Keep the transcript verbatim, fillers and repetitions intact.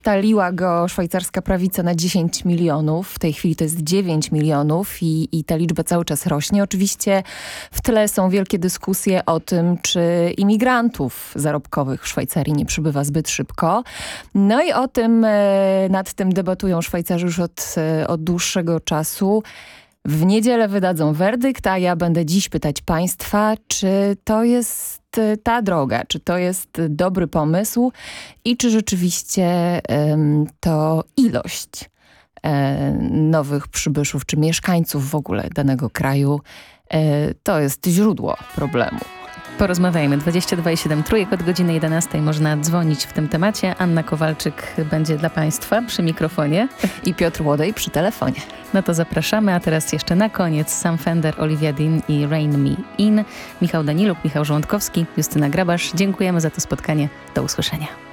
Ustaliła go szwajcarska prawica na dziesięć milionów. W tej chwili to jest dziewięć milionów i, i ta liczba cały czas rośnie. Oczywiście w tle są wielkie dyskusje o tym, czy imigrantów zarobkowych w Szwajcarii nie przybywa zbyt szybko. No i o tym, nad tym debatują Szwajcarzy już od, od dłuższego czasu. W niedzielę wydadzą werdykt, a ja będę dziś pytać państwa, czy to jest ta droga, czy to jest dobry pomysł i czy rzeczywiście um, to ilość um, nowych przybyszów, czy mieszkańców w ogóle danego kraju, um, to jest źródło problemu. Porozmawiajmy. dwadzieścia dwa i siedem trójek od godziny jedenastej można dzwonić w tym temacie. Anna Kowalczyk będzie dla państwa przy mikrofonie. I Piotr Łodej przy telefonie. No to zapraszamy, a teraz jeszcze na koniec Sam Fender, Olivia Dean i Rain Me In. Michał Daniluk, Michał Żołądkowski, Justyna Grabasz. Dziękujemy za to spotkanie. Do usłyszenia.